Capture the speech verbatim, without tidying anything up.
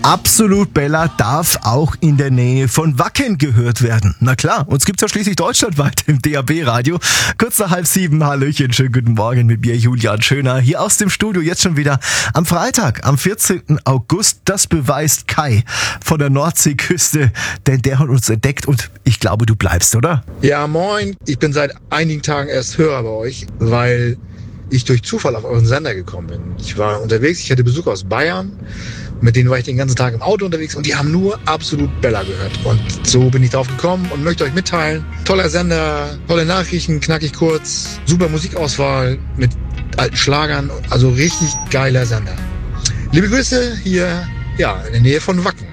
Absolut Bella darf auch in der Nähe von Wacken gehört werden. Na klar, uns gibt's ja schließlich deutschlandweit im D A B-Radio. Kurz nach halb sieben, Hallöchen, schönen guten Morgen mit mir, Julian Schöner. Hier aus dem Studio jetzt schon wieder am Freitag, am vierzehnten August. Das beweist Kai von der Nordseeküste, denn der hat uns entdeckt und ich glaube, du bleibst, oder? Ja, moin. Ich bin seit einigen Tagen erst Hörer bei euch, weil ich durch Zufall auf euren Sender gekommen bin. Ich war unterwegs, ich hatte Besuch aus Bayern. Mit denen war ich den ganzen Tag im Auto unterwegs und die haben nur absolut Bella gehört. Und so bin ich drauf gekommen und möchte euch mitteilen. Toller Sender, tolle Nachrichten, knackig kurz, super Musikauswahl mit alten Schlagern. Also richtig geiler Sender. Liebe Grüße hier, ja, in der Nähe von Wacken.